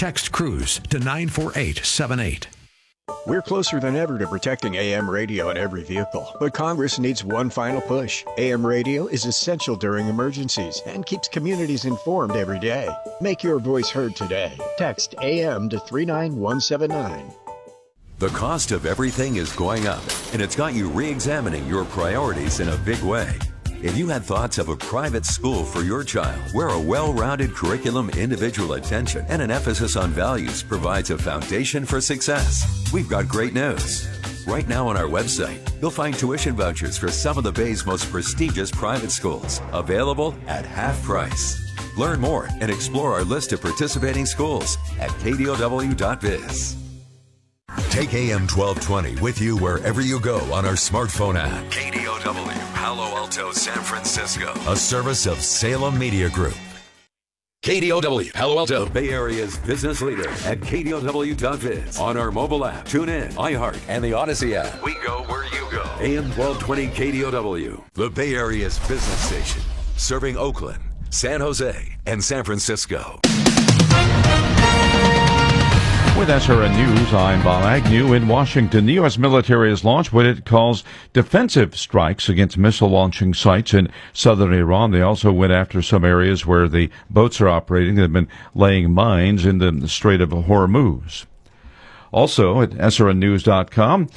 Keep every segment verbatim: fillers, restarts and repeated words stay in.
Text CRUISE to nine four eight seven eight. We're closer than ever to protecting A M radio in every vehicle, but Congress needs one final push. A M radio is essential during emergencies and keeps communities informed every day. Make your voice heard today. Text A M to three nine one seven nine. The cost of everything is going up, and it's got you re-examining your priorities in a big way. If you had thoughts of a private school for your child, where a well-rounded curriculum, individual attention, and an emphasis on values provides a foundation for success, we've got great news. Right now on our website, you'll find tuition vouchers for some of the Bay's most prestigious private schools, available at half price. Learn more and explore our list of participating schools at K D O W dot biz. Take A M twelve twenty with you wherever you go on our smartphone app. K D O W, Palo Alto, San Francisco. A service of Salem Media Group. K D O W, Palo Alto, Bay Area's business leader at K D O W dot biz. On our mobile app, tune in, iHeart, and the Odyssey app. We go where you go. A M twelve twenty K D O W. The Bay Area's business station, serving Oakland, San Jose, and San Francisco. With S R N News, I'm Bob Agnew in Washington. The U S military has launched what it calls defensive strikes against missile launching sites in southern Iran. They also went after some areas where the boats are operating. They've been laying mines in the Strait of Hormuz. Also at S R N news dot com,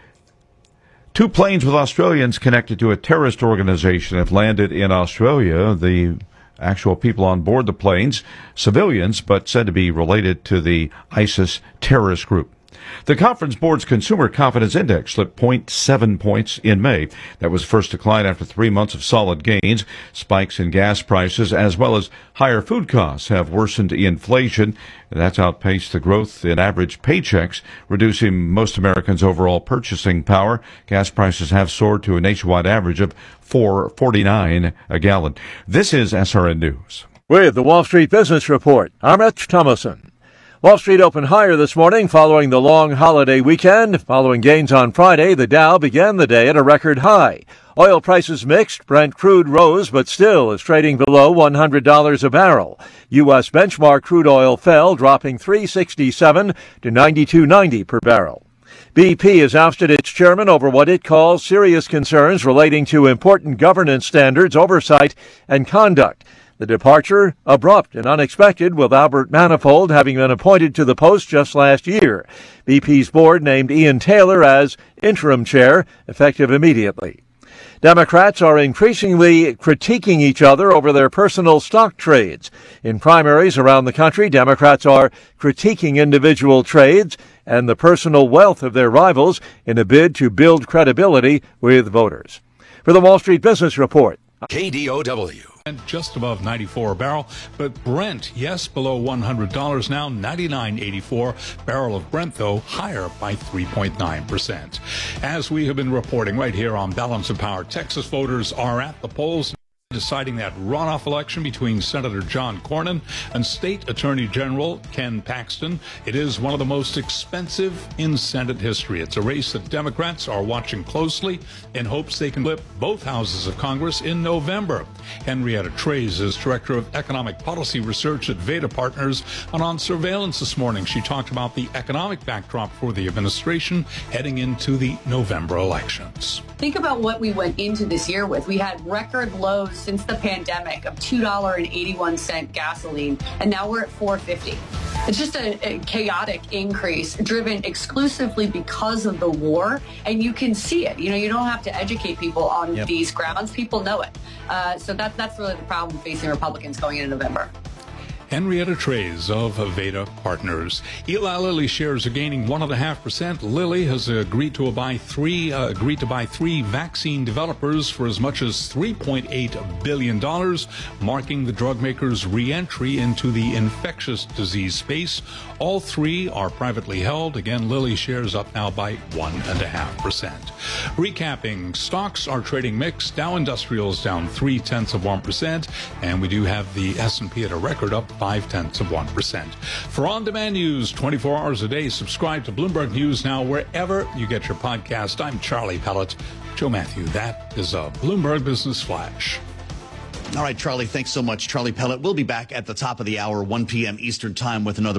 two planes with Australians connected to a terrorist organization have landed in Australia. The actual people on board the planes, civilians, but said to be related to the ISIS terrorist group. The Conference Board's Consumer Confidence Index slipped zero point seven points in May. That was first decline after three months of solid gains. Spikes in gas prices as well as higher food costs have worsened inflation. That's outpaced the growth in average paychecks, reducing most Americans' overall purchasing power. Gas prices have soared to a nationwide average of four forty-nine a gallon. This is S R N News. With the Wall Street Business Report, I'm Rich Thomason. Wall Street opened higher this morning following the long holiday weekend. Following gains on Friday, the Dow began the day at a record high. Oil prices mixed. Brent crude rose, but still is trading below one hundred dollars a barrel. U S benchmark crude oil fell, dropping three sixty-seven to ninety-two ninety per barrel. B P has ousted its chairman over what it calls serious concerns relating to important governance standards, oversight, and conduct. The departure, abrupt and unexpected, with Albert Manifold having been appointed to the post just last year. B P's board named Ian Taylor as interim chair, effective immediately. Democrats are increasingly critiquing each other over their personal stock trades. In primaries around the country, Democrats are critiquing individual trades and the personal wealth of their rivals in a bid to build credibility with voters. For the Wall Street Business Report, K D O W. And just above ninety-four a barrel, but Brent, yes, below one hundred dollars now, ninety-nine eighty-four. Barrel of Brent, though, higher by three point nine percent. As we have been reporting right here on Balance of Power, Texas voters are at the polls deciding that runoff election between Senator John Cornyn and State Attorney General Ken Paxton. It is one of the most expensive in Senate history. It's a race that Democrats are watching closely in hopes they can flip both houses of Congress in November. Henrietta Trey's is Director of Economic Policy Research at Veda Partners, and on Surveillance this morning she talked about the economic backdrop for the administration heading into the November elections. Think about what we went into this year with. We had record lows since the pandemic of two dollars and eighty-one cents gasoline, and now we're at four fifty. It's just a, a chaotic increase driven exclusively because of the war, and you can see it. You know, you don't have to educate people on yep. these grounds. People know it. Uh, so that, that's really the problem facing Republicans going into November. Henrietta Trey's of Veda Partners. Eli Lilly shares are gaining one and a half percent. Lilly has agreed to buy three uh, agreed to buy three vaccine developers for as much as three point eight billion dollars, marking the drug maker's re-entry into the infectious disease space. All three are privately held. Again, Lilly shares up now by one and a half percent. Recapping, stocks are trading mixed. Dow Industrials down three tenths of one percent, and we do have the S and P at a record up five tenths of one percent. For on-demand news twenty-four hours a day, subscribe to Bloomberg News now wherever you get your podcast. I'm Charlie Pellet. Joe Matthew, that is a Bloomberg Business Flash. All right, Charlie, thanks so much. Charlie Pellet will be back at the top of the hour, one p.m. Eastern Time with another